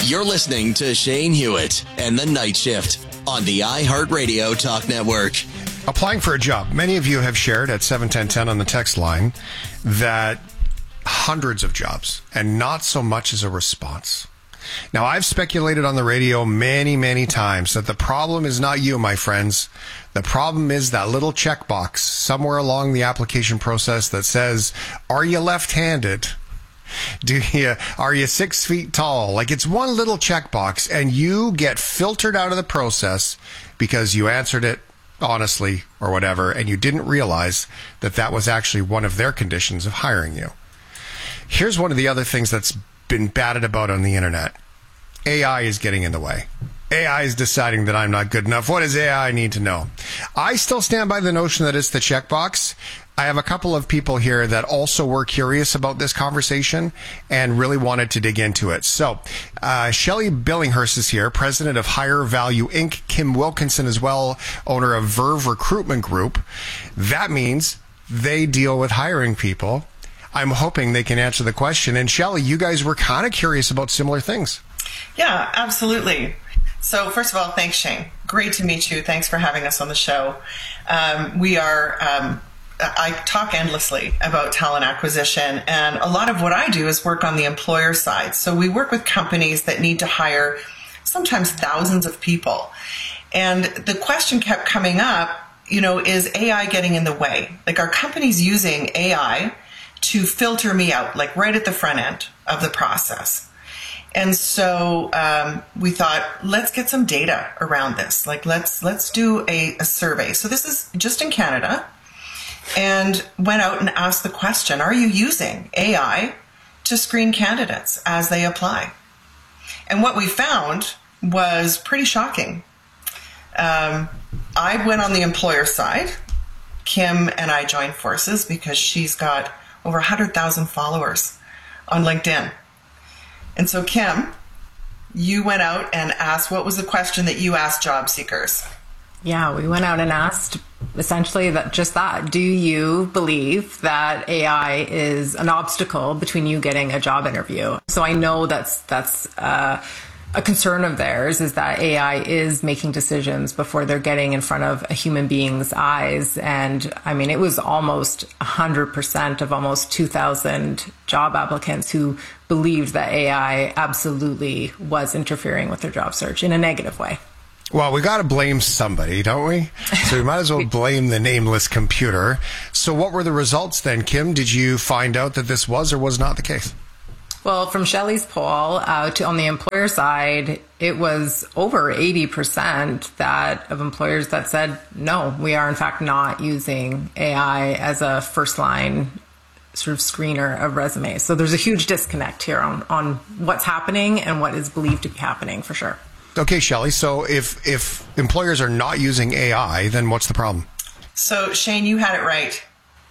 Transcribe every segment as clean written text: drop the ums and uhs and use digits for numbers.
You're listening to Shane Hewitt and the Night Shift on the iHeartRadio Talk Network. Applying for a job. Many of you have shared at 71010 on the text line that hundreds of jobs and not so much as a response. Now, I've speculated on the radio many, many times that the problem is not you, my friends. The problem is that little checkbox somewhere along the application process that says, are you left-handed? Are you 6 feet tall? Like, it's one little checkbox and you get filtered out of the process because you answered it honestly or whatever, and you didn't realize that that was actually one of their conditions of hiring you. Here's one of the other things that's been batted about on the internet. AI is getting in the way. AI is deciding that I'm not good enough. What does AI need to know? I still stand by the notion that it's the checkbox. I have a couple of people here that also were curious about this conversation and really wanted to dig into it. So, Shelley Billinghurst is here, president of Higher Value Inc. Kim Wilkinson as well, owner of Verve Recruitment Group. That means they deal with hiring people. I'm hoping they can answer the question. And Shelley, you guys were kind of curious about similar things. Yeah, absolutely. So first of all, thanks, Shane. Great to meet you. Thanks for having us on the show. I talk endlessly about talent acquisition, and a lot of what I do is work on the employer side. So we work with companies that need to hire sometimes thousands of people. And the question kept coming up, is AI getting in the way? Like, are companies using AI to filter me out, like right at the front end of the process? And so we thought, let's get some data around this. Like, let's do a survey. So this is just in Canada, and went out and asked the question, are you using AI to screen candidates as they apply? And what we found was pretty shocking. I went on the employer side. Kim and I joined forces because she's got over 100,000 followers on LinkedIn. And so, Kim, you went out and asked, what was the question that you asked job seekers? Yeah, we went out and asked essentially that. Do you believe that AI is an obstacle between you getting a job interview? So I know that's a concern of theirs, is that AI is making decisions before they're getting in front of a human being's eyes. And I mean, it was almost 100% of almost 2,000 job applicants who believed that AI absolutely was interfering with their job search in a negative way. Well, we got to blame somebody, don't we? So we might as well blame the nameless computer. So what were the results then, Kim? Did you find out that this was or was not the case? Well, from Shelley's poll, on the employer side, it was over 80% of employers that said, no, we are in fact not using AI as a first line sort of screener of resumes. So there's a huge disconnect here on what's happening and what is believed to be happening for sure. Okay, Shelley, so if employers are not using AI, then what's the problem? So, Shane, you had it right.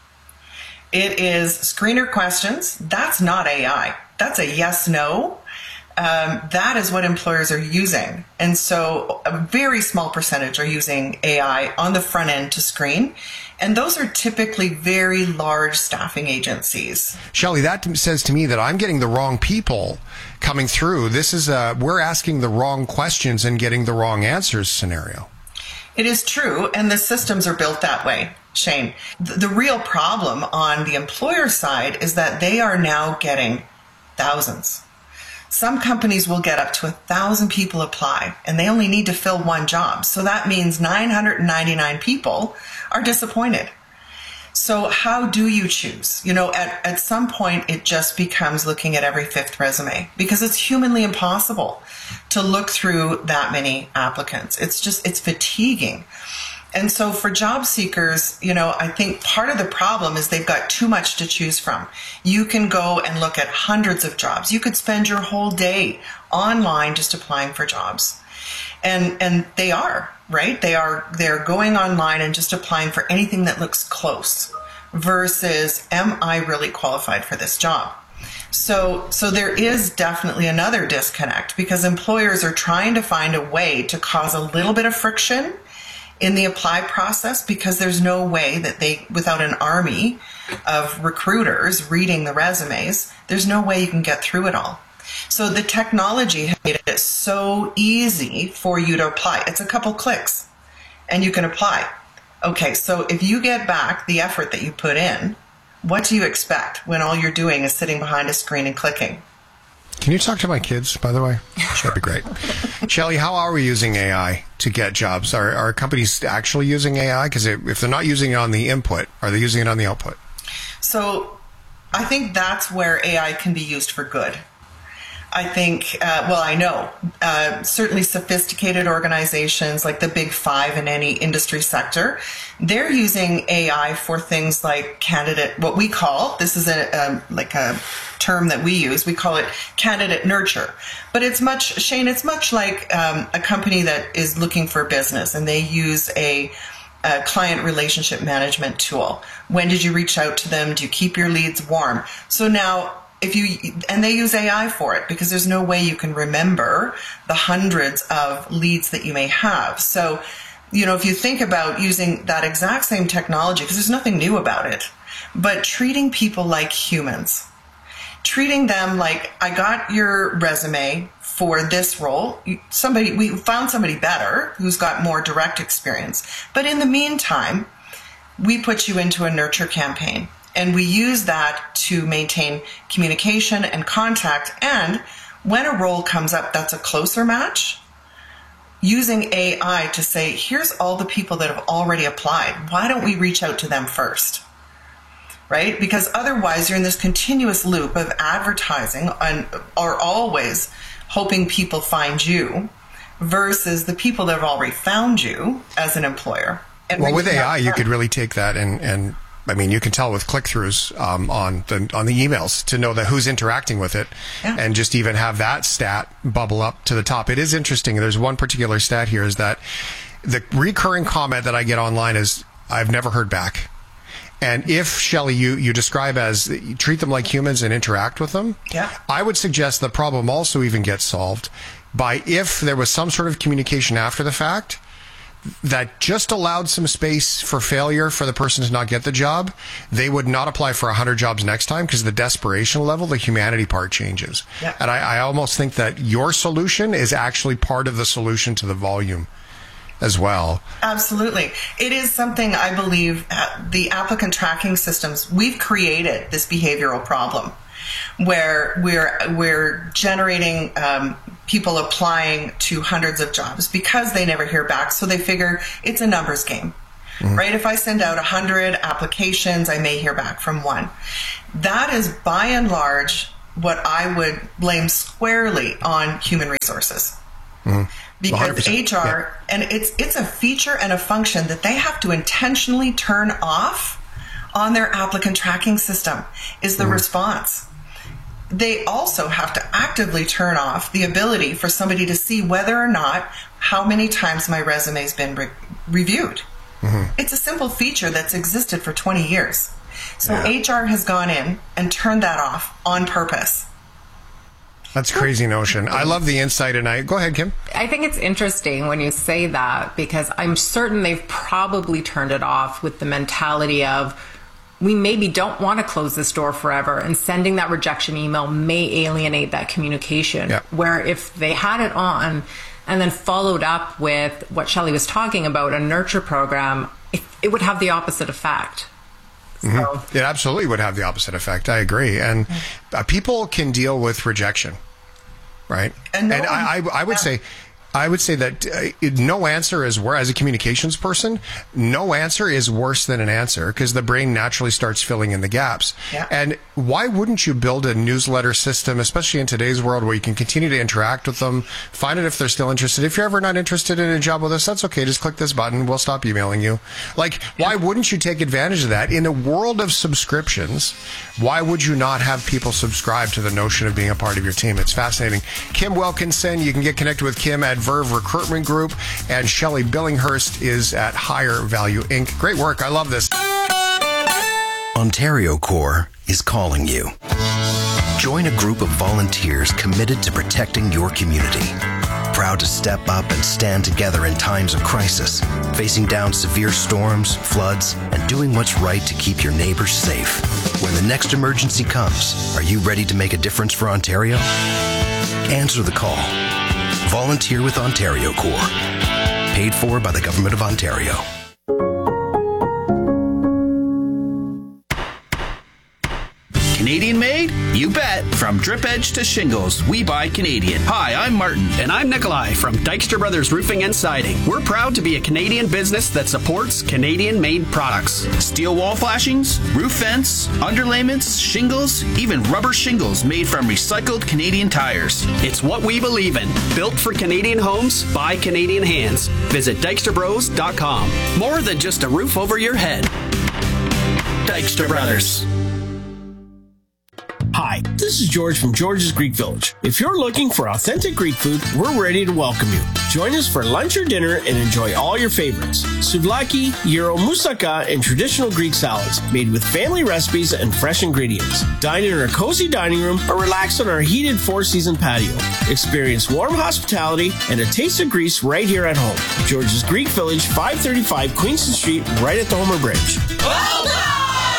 It is screener questions. That's not AI. That's a yes-no. That is what employers are using. And so a very small percentage are using AI on the front end to screen. And those are typically very large staffing agencies. Shelley, that says to me that I'm getting the wrong people coming through. This is we're asking the wrong questions and getting the wrong answers scenario. It is true, and the systems are built that way, Shane. The real problem on the employer side is that they are now getting thousands. Some companies will get up to 1,000 people apply, and they only need to fill one job. So that means 999 people are disappointed. So how do you choose? At some point, it just becomes looking at every fifth resume because it's humanly impossible to look through that many applicants. It's fatiguing. And so for job seekers, I think part of the problem is they've got too much to choose from. You can go and look at hundreds of jobs. You could spend your whole day online just applying for jobs. And they are, right? They're going online and just applying for anything that looks close versus, am I really qualified for this job? So there is definitely another disconnect because employers are trying to find a way to cause a little bit of friction in the apply process because there's no way that without an army of recruiters reading the resumes, there's no way you can get through it all. So the technology has made it so easy for you to apply. It's a couple clicks and you can apply. Okay, so if you get back the effort that you put in, what do you expect when all you're doing is sitting behind a screen and clicking? Can you talk to my kids, by the way? That'd be great. Shelley, how are we using AI to get jobs? Are companies actually using AI? Because if they're not using it on the input, are they using it on the output? So I think that's where AI can be used for good. I think, I know, certainly sophisticated organizations like the Big Five in any industry sector, they're using AI for things like what we call, this is a term that we use, we call it candidate nurture. But it's much like a company that is looking for business and they use a client relationship management tool. When did you reach out to them? Do you keep your leads warm? So now, and they use AI for it because there's no way you can remember the hundreds of leads that you may have. So, if you think about using that exact same technology, because there's nothing new about it, but treating people like humans, treating them like, I got your resume for this role. We found somebody better who's got more direct experience. But in the meantime, we put you into a nurture campaign. And we use that to maintain communication and contact. And when a role comes up that's a closer match, using AI to say, here's all the people that have already applied. Why don't we reach out to them first? Right? Because otherwise you're in this continuous loop of advertising or always hoping people find you versus the people that have already found you as an employer. And with AI, you could really take that and you can tell with click-throughs on the emails to know that who's interacting with it, and just even have that stat bubble up to the top. It is interesting. There's one particular stat here is that the recurring comment that I get online is, I've never heard back. And if, Shelley, you describe as you treat them like humans and interact with them, I would suggest the problem also even gets solved by if there was some sort of communication after the fact that just allowed some space for failure for the person to not get the job, they would not apply for 100 jobs next time because the desperation level, the humanity part changes. And I almost think that your solution is actually part of the solution to the volume as well. Absolutely. It is something I believe the applicant tracking systems, we've created this behavioral problem where we're generating people applying to hundreds of jobs because they never hear back. So they figure it's a numbers game, right? If I send out 100 applications, I may hear back from one. That is by and large what I would blame squarely on human resources. Because 100%. HR, and it's a feature and a function that they have to intentionally turn off on their applicant tracking system is the response. They also have to actively turn off the ability for somebody to see whether or not how many times my resume has been reviewed. It's a simple feature that's existed for 20 years. So HR has gone in and turned that off on purpose. That's a crazy notion. I love the insight, and go ahead, Kim. I think it's interesting when you say that because I'm certain they've probably turned it off with the mentality of, we maybe don't want to close this door forever, and sending that rejection email may alienate that communication. Where if they had it on and then followed up with what Shelley was talking about, a nurture program, it would have the opposite effect. So. It absolutely would have the opposite effect. I agree. And people can deal with rejection, right? And I would say... I would say that no answer is worse. As a communications person, no answer is worse than an answer because the brain naturally starts filling in the gaps. And why wouldn't you build a newsletter system, especially in today's world, where you can continue to interact with them, find out if they're still interested. If you're ever not interested in a job with us, that's okay. Just click this button. We'll stop emailing you. Why wouldn't you take advantage of that? In a world of subscriptions, why would you not have people subscribe to the notion of being a part of your team? It's fascinating. Kim Wilkinson, you can get connected with Kim at Verve Recruitment Group, and Shelley Billinghurst is at Higher Value Inc. Great work. I love this. Ontario Corps is calling you. Join a group of volunteers committed to protecting your community. Proud to step up and stand together in times of crisis, facing down severe storms, floods, and doing what's right to keep your neighbors safe. When the next emergency comes, are you ready to make a difference for Ontario? Answer the call. Volunteer with Ontario Corps. Paid for by the Government of Ontario. Canadian made? You bet. From drip edge to shingles, we buy Canadian. Hi, I'm Martin. And I'm Nikolai from Dykstra Brothers Roofing and Siding. We're proud to be a Canadian business that supports Canadian-made products. Steel wall flashings, roof vents, underlayments, shingles, even rubber shingles made from recycled Canadian tires. It's what we believe in. Built for Canadian homes by Canadian hands. Visit DykstraBros.com. More than just a roof over your head. Dykstra Brothers. Hi, this is George from George's Greek Village. If you're looking for authentic Greek food, we're ready to welcome you. Join us for lunch or dinner and enjoy all your favorites. Souvlaki, gyro, moussaka, and traditional Greek salads made with family recipes and fresh ingredients. Dine in our cozy dining room or relax on our heated four-season patio. Experience warm hospitality and a taste of Greece right here at home. George's Greek Village, 535 Queenston Street, right at the Homer Bridge. Well done!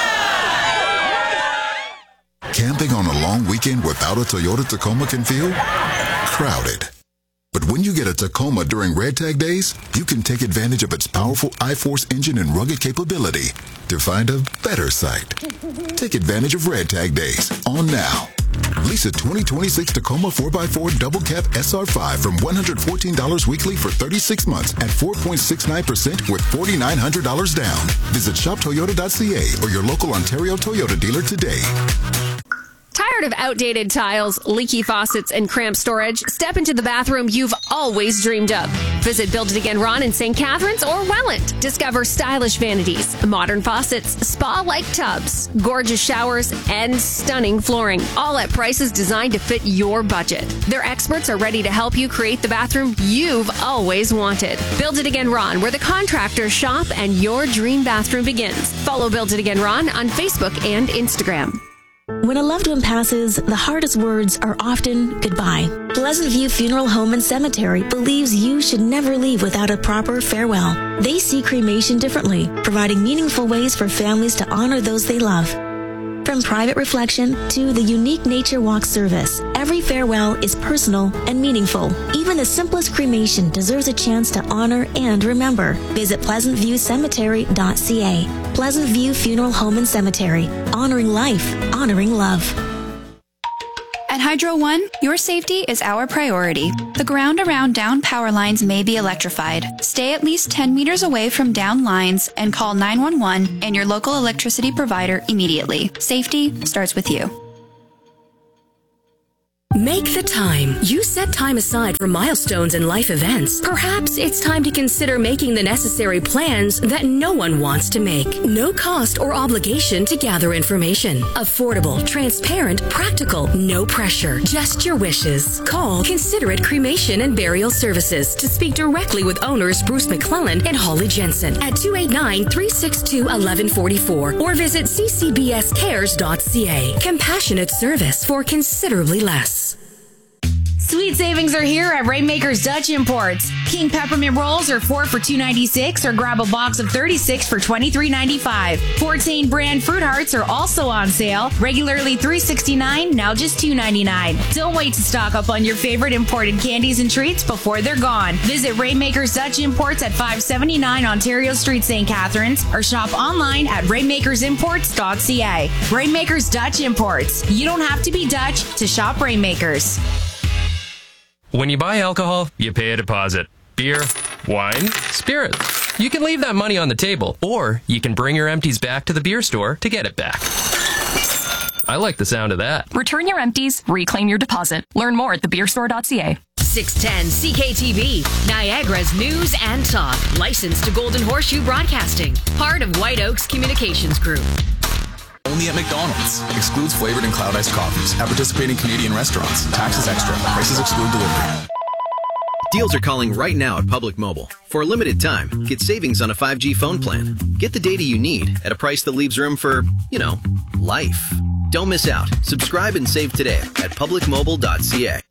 Camping on a long weekend without a Toyota Tacoma can feel crowded. But when you get a Tacoma during Red Tag Days, you can take advantage of its powerful iForce engine and rugged capability to find a better site. Take advantage of Red Tag Days on now. Lease a 2026 Tacoma 4x4 Double Cab SR5 from $114 weekly for 36 months at 4.69% with $4,900 down. Visit shoptoyota.ca or your local Ontario Toyota dealer today. Tired of outdated tiles, leaky faucets, and cramped storage? Step into the bathroom you've always dreamed of. Visit Build It Again Ron in St. Catharines or Welland. Discover stylish vanities, modern faucets, spa-like tubs, gorgeous showers, and stunning flooring, all at prices designed to fit your budget. Their experts are ready to help you create the bathroom you've always wanted. Build It Again Ron, where the contractors shop and your dream bathroom begins. Follow Build It Again Ron on Facebook and Instagram. When a loved one passes, the hardest words are often goodbye. Pleasant View Funeral Home and Cemetery believes you should never leave without a proper farewell. They see cremation differently, providing meaningful ways for families to honor those they love. From private reflection to the unique nature walk service, every farewell is personal and meaningful. Even the simplest cremation deserves a chance to honor and remember. Visit pleasantviewcemetery.ca. Pleasant View Funeral Home and Cemetery. Honoring life, honoring love. At Hydro One, your safety is our priority. The ground around down power lines may be electrified. Stay at least 10 meters away from down lines and call 911 and your local electricity provider immediately. Safety starts with you. Make the time. You set time aside for milestones and life events. Perhaps it's time to consider making the necessary plans that no one wants to make. No cost or obligation to gather information. Affordable, transparent, practical, no pressure. Just your wishes. Call Considerate Cremation and Burial Services to speak directly with owners Bruce McClellan and Holly Jensen at 289-362-1144 or visit ccbscares.ca. Compassionate service for considerably less. Sweet savings are here at Rainmakers Dutch Imports. King peppermint rolls are 4 for $2.96 or grab a box of 36 for $23.95. Fortain brand fruit hearts are also on sale. Regularly $3.69, now just $2.99. Don't wait to stock up on your favorite imported candies and treats before they're gone. Visit Rainmakers Dutch Imports at 579 Ontario Street, St. Catharines, or shop online at rainmakersimports.ca. Rainmakers Dutch Imports. You don't have to be Dutch to shop Rainmakers. When you buy alcohol, you pay a deposit. Beer, wine, spirits. You can leave that money on the table, or you can bring your empties back to the beer store to get it back. I like the sound of that. Return your empties, reclaim your deposit. Learn more at thebeerstore.ca. 610 CKTV, Niagara's news and talk. Licensed to Golden Horseshoe Broadcasting. Part of White Oaks Communications Group. Only at McDonald's. Excludes flavored and cloud iced coffees. At participating Canadian restaurants. Taxes extra. Prices exclude delivery. Deals are calling right now at Public Mobile. For a limited time, get savings on a 5G phone plan. Get the data you need at a price that leaves room for, life. Don't miss out. Subscribe and save today at publicmobile.ca.